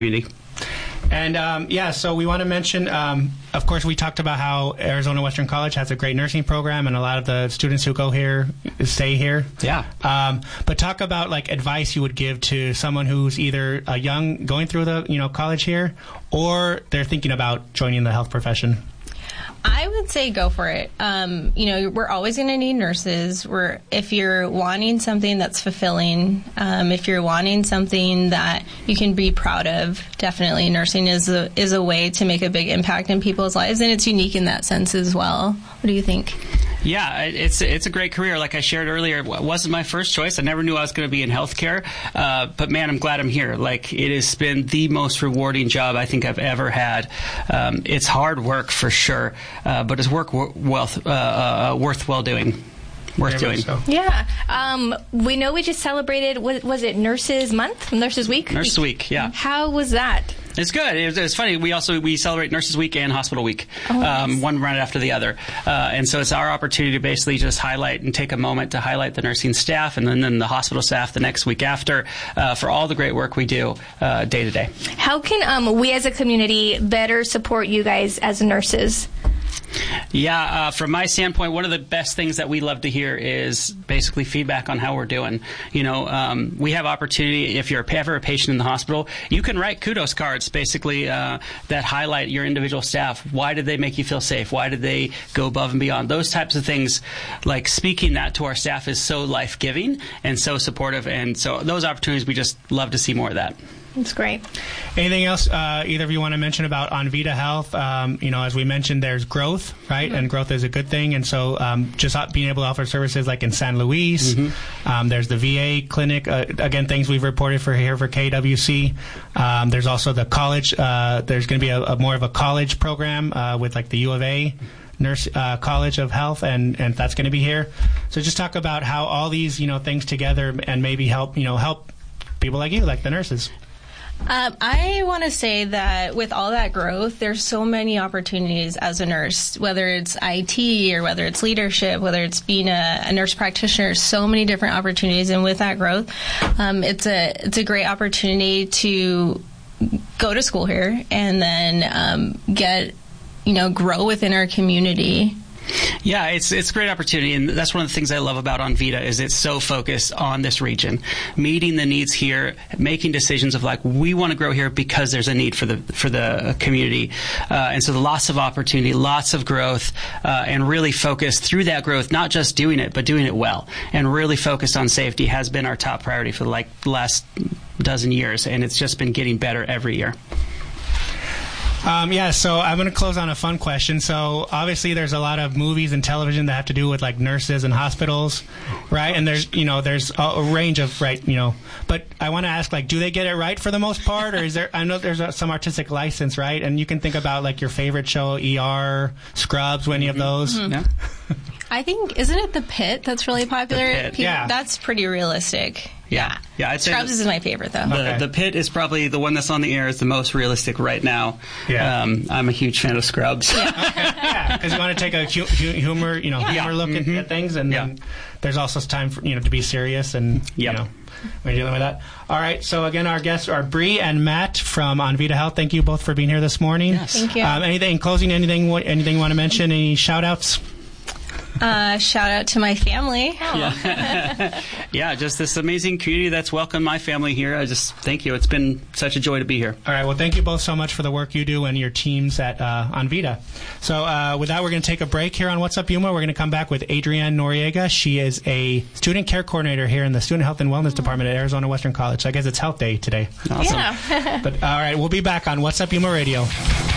community. And so we want to mention, of course, we talked about how Arizona Western College has a great nursing program, and a lot of the students who go here stay here. Yeah. But talk about like advice you would give to someone who's either young, going through the college here, or they're thinking about joining the health profession. I would say go for it. We're always going to need nurses. If you're wanting something that's fulfilling, if you're wanting something that you can be proud of, definitely nursing is a way to make a big impact in people's lives, and it's unique in that sense as well. What do you think? Yeah, it's a great career. Like I shared earlier, it wasn't my first choice. I never knew I was going to be in healthcare. But man, I'm glad I'm here. Like, it has been the most rewarding job I think I've ever had. It's hard work for sure, but it's worth well doing. Worth doing. So. Yeah. We know we just celebrated, was it Nurses Month? Nurses Week? Nurses Week, yeah. How was that? It's good. It's funny. We celebrate Nurses Week and Hospital Week, nice. One right after the other. And so it's our opportunity to basically just highlight and take a moment to highlight the nursing staff and then the hospital staff the next week after for all the great work we do day to day. How can we as a community better support you guys as nurses? Yeah, from my standpoint, one of the best things that we love to hear is basically feedback on how we're doing. We have opportunity, if you're ever a patient in the hospital, you can write kudos cards, basically, that highlight your individual staff. Why did they make you feel safe? Why did they go above and beyond? Those types of things, like speaking that to our staff is so life-giving and so supportive. And so those opportunities, we just love to see more of that. That's great. Anything else either of you want to mention about Envita Health? As we mentioned, there's growth, right? Mm-hmm. And growth is a good thing. And so just being able to offer services like in San Luis, there's the VA clinic, again, things we've reported for KWC. There's also the college. There's going to be a more of a college program with like the U of A Nurse College of Health, and that's going to be here. So just talk about how all these, things together and maybe help people like you, like the nurses. I want to say that with all that growth, there's so many opportunities as a nurse, whether it's IT or whether it's leadership, whether it's being a nurse practitioner, so many different opportunities. And with that growth, it's a great opportunity to go to school here and then grow within our community. Yeah, it's a great opportunity, and that's one of the things I love about Envita is it's so focused on this region, meeting the needs here, making decisions of like we want to grow here because there's a need for the community, and so lots of opportunity, lots of growth, and really focused through that growth, not just doing it but doing it well, and really focused on safety has been our top priority for the last dozen years, and it's just been getting better every year. So I'm going to close on a fun question. So obviously there's a lot of movies and television that have to do with like nurses and hospitals, right? And there's a range of, right, but I want to ask, like, do they get it right for the most part? Or I know there's some artistic license, right? And you can think about like your favorite show, ER, Scrubs, any of those. Mm-hmm. Yeah. I think, isn't it The Pit that's really popular? The Pit. Yeah. That's pretty realistic. Yeah. I'd say Scrubs is my favorite, though. The Pit is probably the one that's on the air is the most realistic right now. Yeah. I'm a huge fan of Scrubs. Yeah, because you want to take a humor look at things, and then there's also time for to be serious and when you're dealing with that. All right. So again, our guests are Bree and Matt from Envita Health. Thank you both for being here this morning. Yes. Thank you. Anything in closing? Anything you want to mention? Any shout outs? Shout out to my family. Yeah, just this amazing community that's welcomed my family here. I just thank you. It's been such a joy to be here. All right. Well, thank you both so much for the work you do and your teams at Envita. So with that, we're going to take a break here on What's Up Yuma. We're going to come back with Adrienne Noriega. She is a student care coordinator here in the Student Health and Wellness Department at Arizona Western College. So I guess it's Health Day today. Awesome. Yeah. But all right, we'll be back on What's Up Yuma Radio.